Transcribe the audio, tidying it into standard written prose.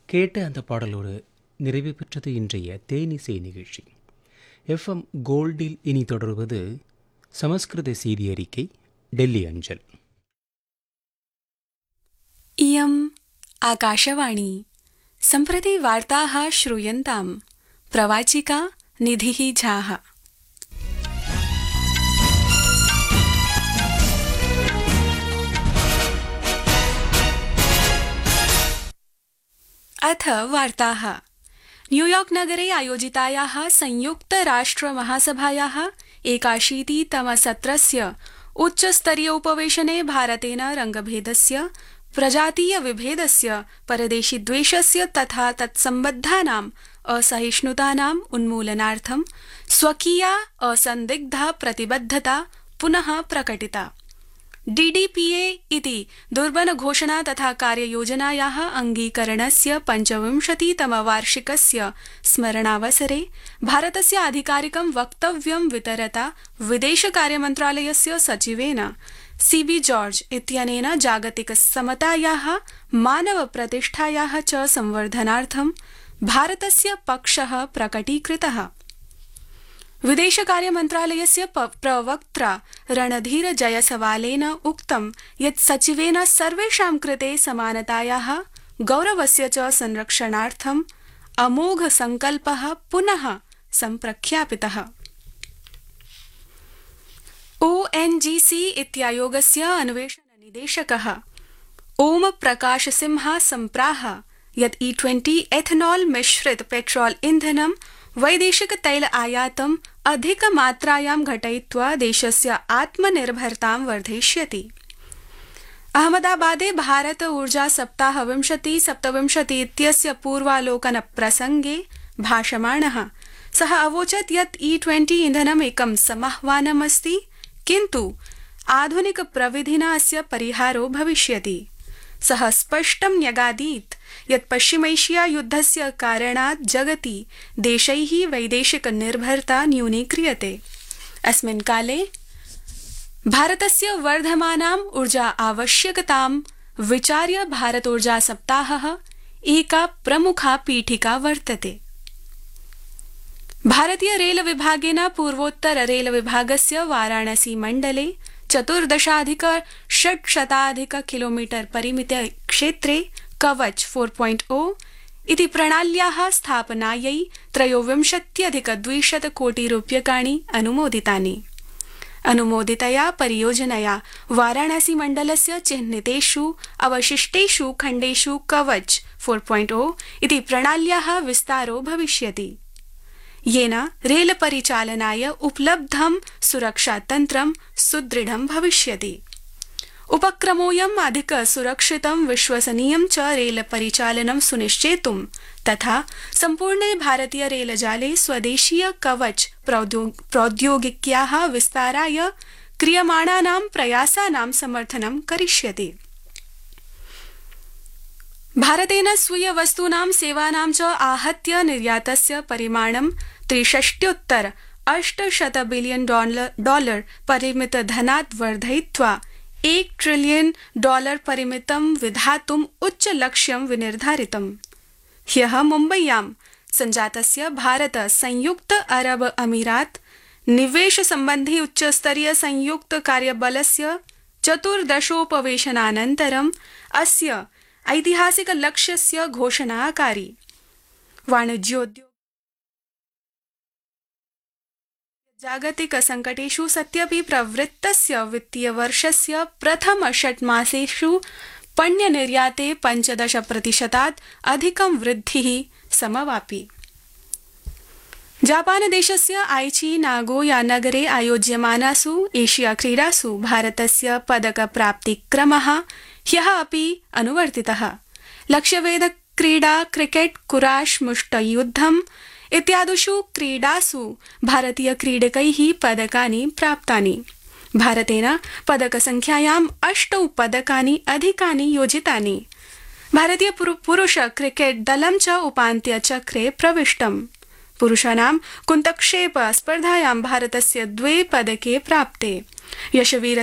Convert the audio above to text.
கேட்ட அந்த பாடலோடு நிறைவு பெற்றது இன்றைய தேனிசை நிகழ்ச்சி. எஃப்எம் கோல்டில் இனி தொடர்வது சமஸ்கிருத செய்தி அறிக்கை, டெல்லி அஞ்சல். इयम् आकाशवाणी. सम्प्रति वार्ताः श्रूयन्ताम्. प्रवाचिका निधिः झाः. अथ वार्ताः. न्यूयॉर्क नगरे आयोजितायाः संयुक्तराष्ट्रमहासभायाः 81तमसत्रस्य उच्चस्तरीयोपवेशने भारतेन रङ्गभेदस्य, प्रजातीयविभेदस्य, परदेशीद्वेषस्य तथा तत्सम्बद्धानाम् असहिष्णुतानाम् उन्मूलनार्थं स्वकीया असन्दिग्धा प्रतिबद्धता पुनः प्रकटिता. DDPA इति दुर्बनघोषणा तथा कार्ययोजनायाः अङ्गीकरणस्य 25तमवार्षिकस्य स्मरणावसरे भारतस्य आधिकारिकं वक्तव्यं वितरता विदेशकार्यमन्त्रालयस्य सचिवेन CB जॉर्ज इत्यनेन जागतिकसमतायाः, मानवप्रतिष्ठायाः च संवर्धनार्थं भारतस्य पक्षः प्रकटीकृतः. विदेशकार्यमन्त्रालयस्य प्रवक्त्रा रणधीर जयसवालेन उक्तं यत् सचिवेन सर्वेषां कृते समानतायाः, गौरवस्य च संरक्षणार्थम् अमोघसङ्कल्पः पुनः सम्प्रख्यापितः. ONGC इत्यायोगस्य अन्वेषणनिदेशकः ओम प्रकाश सिंहा सम्प्राह यत् E20 एथनॉल मिश्रित पेट्रोल इन्धनं वैदेशिक तैल आयातम् अधिकमात्रायां घटयित्वा देशस्य आत्मनिर्भरतां वर्धयिष्यति. अहमदाबादे भारत ऊर्जा सप्ताह 2027 इत्यस्य पूर्वालोकन प्रसंगे भाषमाणः सः अवोचत् यत् E20 इन्धनम् एकं समाह्वानमस्ति, किन्तु आधुनिक प्रविधिना अस्य परिहारो भविष्यति. सः स्पष्टं न्यगादीत् यत् पश्चिमैशिया युद्धस्य कारणात् जगति देशैः वैदेशिक निर्भरता न्यूनीक्रियते. अस्मिन् काले भारतस्य वर्धमानाम् ऊर्जा आवश्यकतां विचार्य भारत ऊर्जा सप्ताहः एका प्रमुखा पीठिका वर्तते. भारतीय रेल विभागेन पूर्वोत्तर रेल विभागस्य वाराणसी मण्डले 14,600 किलोमीटर परिमित क्षेत्रे कवच 4.0 इति प्रणाल्याः स्थापनायै 23,200 कोटि रूप्यकाणि अनुमोदितानि. अनुमोदितया परियोजनया वाराणसी मण्डलस्य चिह्नितेषु अवशिष्टेषु खण्डेषु कवच 4.0 इति प्रणाल्याः विस्तारो भविष्यति, येन रेल परिचालनाय उपलब्धं सुरक्षातन्त्रं सुदृढं भविष्यति. उपक्रमोऽयम् अधिक सुरक्षितं, विश्वसनीयं च रेल परिचालनं सुनिश्चेतुं तथा सम्पूर्णे भारतीय रेलजाले स्वदेशीय कवच प्रौद्योगिक्याः विस्ताराय क्रियमाणानां प्रयासानां समर्थनं करिष्यति. भारतेन स्वीय वस्तूनां सेवानां च आहत्य निर्यातस्य परिमाणं 63,800 बिलियन डॉलर परिमित धनात् वर्धयित्वा $1 ट्रिलियन परिमितं विधातुम् उच्चलक्ष्यं विनिर्धारितम्. ह्यः मुम्बय्यां सञ्जातस्य भारत संयुक्त अरब अमीरात निवेश सम्बन्धी उच्चस्तरीय संयुक्त कार्यबलस्य 14थोपवेशनानन्तरम् अस्य ऐतिहासिक लक्ष्यस्य घोषणा अकारि. वाणिज्योद्योग जागतिक संकटेषु सत्यपि प्रवृत्तस्य वित्तीयवर्षस्य प्रथम षट्मासेषु पण्यनिर्याते 15% अधिकं वृद्धिः समवापि. जापानदेशस्य आइची नागोया नगरे आयोज्यमानासु एशिया क्रीडासु भारतस्य पदकप्राप्तिक्रमः ह्यः अपि अनुवर्तितः. लक्ष्यवेध क्रीडा, क्रिकेट, कुराश, मुष्टियुद्धम् इत्यादिषु क्रीडासु भारतीय क्रीडकैः पदकानि प्राप्तानि. भारतेन पदकसंख्यायाम् 8 पदकानि अधिकानि योजितानि. भारतीय पुरुष क्रिकेट दलं च उपान्त्यचक्रे प्रविष्टम्. पुरुषाणां कुन्तक्षेप स्पर्धायां भारतस्य 2 पदके प्राप्ते. यशवीर